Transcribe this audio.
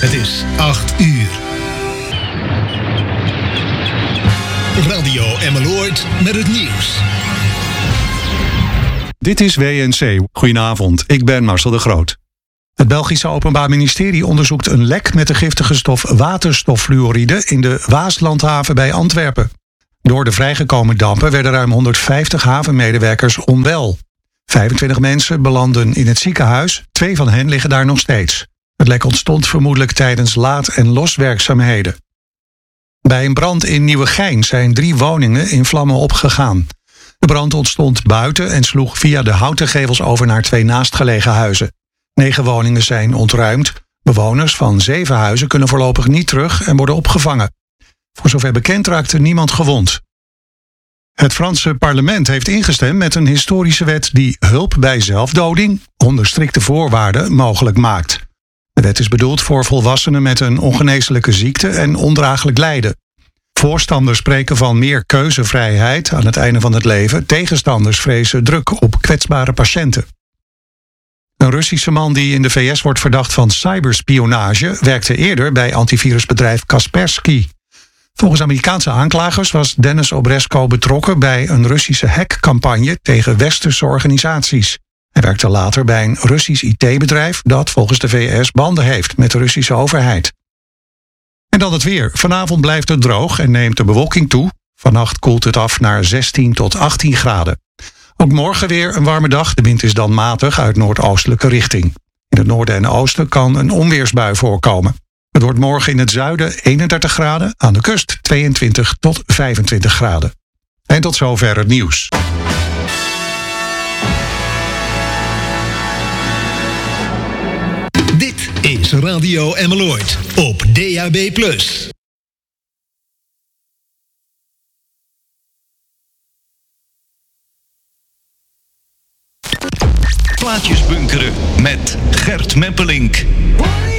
Het is 8 uur. Radio Emmeloord met het nieuws. Dit is WNC. Goedenavond, ik ben Marcel de Groot. Het Belgische Openbaar Ministerie onderzoekt een lek met de giftige stof waterstoffluoride in de Waaslandhaven bij Antwerpen. Door de vrijgekomen dampen werden ruim 150 havenmedewerkers onwel. 25 mensen belanden in het ziekenhuis, 2 van hen liggen daar nog steeds. Het lek ontstond vermoedelijk tijdens laad- en loswerkzaamheden. Bij een brand in Nieuwegein zijn 3 woningen in vlammen opgegaan. De brand ontstond buiten en sloeg via de houten gevels over naar 2 naastgelegen huizen. 9 woningen zijn ontruimd. Bewoners van 7 huizen kunnen voorlopig niet terug en worden opgevangen. Voor zover bekend raakte niemand gewond. Het Franse parlement heeft ingestemd met een historische wet die hulp bij zelfdoding onder strikte voorwaarden mogelijk maakt. De wet is bedoeld voor volwassenen met een ongeneeslijke ziekte en ondraaglijk lijden. Voorstanders spreken van meer keuzevrijheid aan het einde van het leven. Tegenstanders vrezen druk op kwetsbare patiënten. Een Russische man die in de VS wordt verdacht van cyberspionage werkte eerder bij antivirusbedrijf Kaspersky. Volgens Amerikaanse aanklagers was Dennis Obresko betrokken bij een Russische hackcampagne tegen westerse organisaties. Hij werkte later bij een Russisch IT-bedrijf dat volgens de VS banden heeft met de Russische overheid. En dan het weer. Vanavond blijft het droog en neemt de bewolking toe. Vannacht koelt het af naar 16 tot 18 graden. Ook morgen weer een warme dag. De wind is dan matig uit noordoostelijke richting. In het noorden en oosten kan een onweersbui voorkomen. Het wordt morgen in het zuiden 31 graden, aan de kust 22 tot 25 graden. En tot zover het nieuws. Dit is Radio Emmeloord op DAB+. Plaatjes bunkeren met Gert Meppelink.